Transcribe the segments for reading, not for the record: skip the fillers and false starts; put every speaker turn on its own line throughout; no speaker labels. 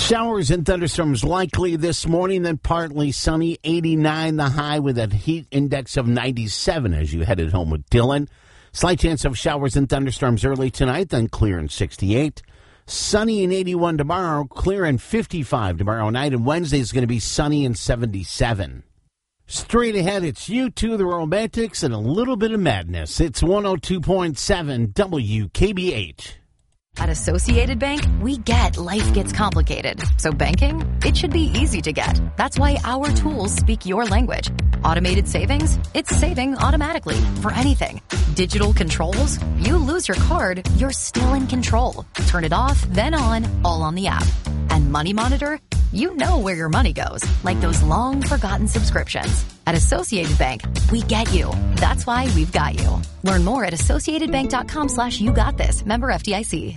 Showers and thunderstorms likely this morning, then partly sunny, 89 the high with a heat index of 97 as you headed home with Dylan. Slight chance of showers and thunderstorms early tonight, then clear and 68. Sunny and 81 tomorrow, clear and 55 tomorrow night, and Wednesday is going to be sunny and 77. Straight ahead, it's U2, the Romantics, and a little bit of madness. It's 102.7 WKBH.
At Associated Bank, we get life gets complicated. So banking, it should be easy to get. That's why our tools speak your language. Automated savings, it's saving automatically for anything. Digital controls, you lose your card, you're still in control. Turn it off, then on, all on the app. And Money Monitor, you know where your money goes, like those long-forgotten subscriptions. At Associated Bank, we get you. That's why we've got you. Learn more at associatedbank.com/YouGotThis. Member FDIC.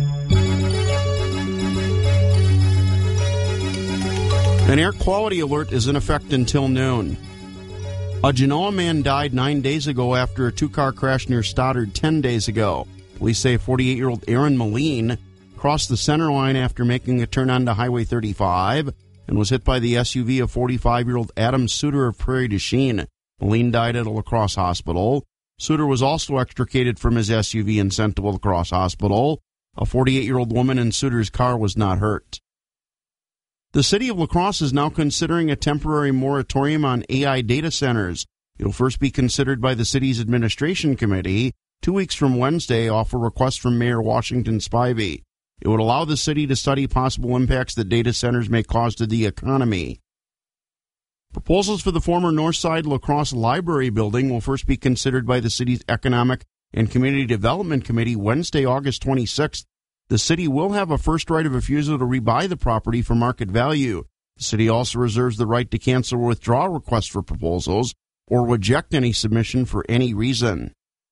An air quality alert is in effect until noon. A Genoa man died 9 days ago after a two-car crash near Stoddard 10 days ago. Police say 48-year-old Aaron Moline crossed the center line after making a turn onto Highway 35 and was hit by the SUV of 45-year-old Adam Suter of Prairie du Chien. Moline died at a La Crosse hospital. Suter was also extricated from his SUV and sent to La Crosse hospital. A 48-year-old woman in Suter's car was not hurt. The city of La Crosse is now considering a temporary moratorium on AI data centers. It'll first be considered by the city's administration committee 2 weeks from Wednesday off a request from Mayor Washington Spivey. It would allow the city to study possible impacts that data centers may cause to the economy. Proposals for the former Northside La Crosse Library building will first be considered by the city's Economic and Community Development Committee Wednesday, August 26th. The city will have a first right of refusal to rebuy the property for market value. The city also reserves the right to cancel or withdraw requests for proposals or reject any submission for any reason.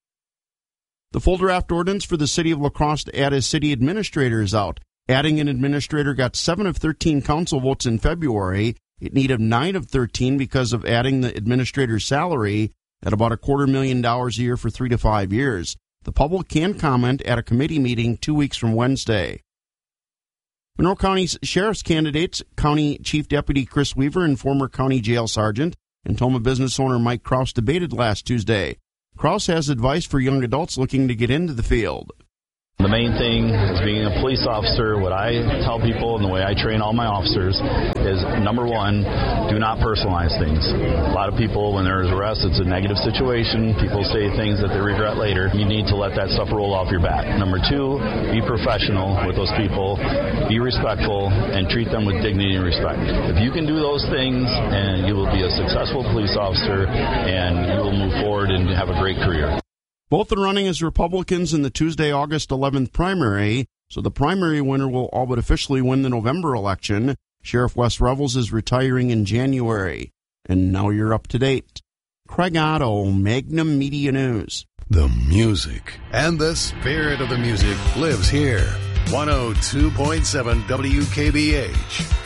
The full draft ordinance for the city of La Crosse to add a city administrator is out. Adding an administrator got 7 of 13 council votes in February. It needed 9 of 13 because of adding the administrator's salary at about $250,000 a year for 3 to 5 years. The public can comment at a committee meeting 2 weeks from Wednesday. Monroe County's sheriff's candidates, County Chief Deputy Chris Weaver and former County Jail Sergeant and Toma business owner Mike Kraus debated last Tuesday. Kraus has advice for young adults looking to get into the field.
The main thing is being a police officer. What I tell people and the way I train all my officers is, number one, do not personalize things. A lot of people, when there's arrest, it's a negative situation. People say things that they regret later. You need to let that stuff roll off your back. Number two, be professional with those people. Be respectful and treat them with dignity and respect. If you can do those things, and you will be a successful police officer and you will move forward and have a great career.
Both are running as Republicans in the Tuesday, August 11th primary, so the primary winner will all but officially win the November election. Sheriff Wes Revels is retiring in January. And now you're up to date. Craig Otto, Magnum Media News.
The music and the spirit of the music lives here. 102.7 WKBH.